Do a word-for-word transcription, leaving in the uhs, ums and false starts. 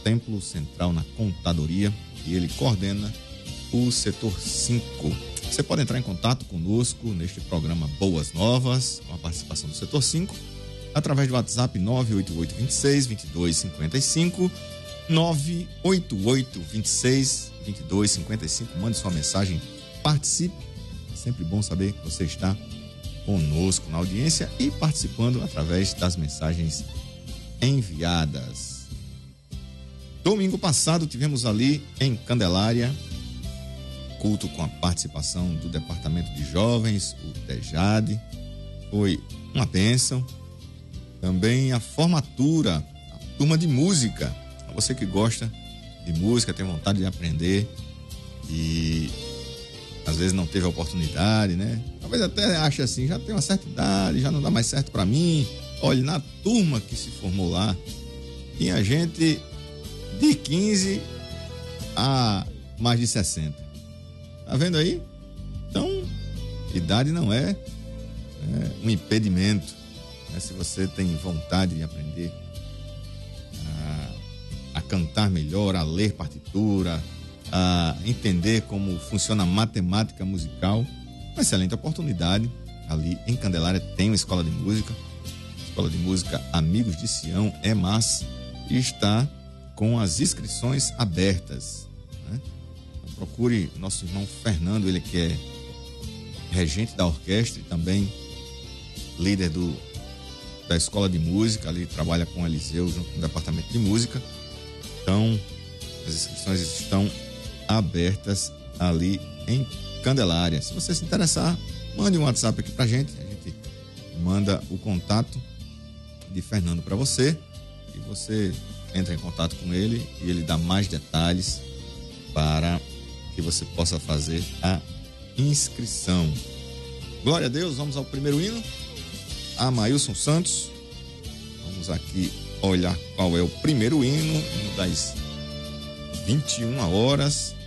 Templo Central na Contadoria, e ele coordena o setor cinco. Você pode entrar em contato conosco neste programa Boas Novas, com a participação do setor cinco, através do WhatsApp nove oito oito, dois seis, dois dois cinco cinco, nove oito oito, dois seis, dois dois cinco cinco. Mande sua mensagem, participe. É sempre bom saber que você está conosco na audiência e participando através das mensagens enviadas. Domingo passado tivemos ali em Candelária culto com a participação do Departamento de Jovens, o DEJAD. Foi uma bênção. Também a formatura, a turma de música. A você que gosta de música, tem vontade de aprender e às vezes não teve a oportunidade, né? Talvez até ache assim, já tem uma certa idade, já não dá mais certo para mim. Olha, na turma que se formou lá, tinha gente de quinze a mais de sessenta. Tá vendo aí? Então, idade não é, é um impedimento, né? Se você tem vontade de aprender a, a cantar melhor, a ler partitura, a entender como funciona a matemática musical, uma excelente oportunidade. Ali em Candelária tem uma escola de música, Escola de Música Amigos de Sião, E M A S, e está com as inscrições abertas, né? Então, procure nosso irmão Fernando, ele que é regente da orquestra e também líder do, da Escola de Música, ali trabalha com o Eliseu junto com o departamento de música. Então, as inscrições estão abertas ali em Candelária. Se você se interessar, mande um WhatsApp aqui pra gente, a gente manda o contato de Fernando para você e você entra em contato com ele e ele dá mais detalhes para que você possa fazer a inscrição. Glória a Deus, vamos ao primeiro hino. Amailson Santos, vamos aqui olhar qual é o primeiro hino, hino das vinte e uma horas.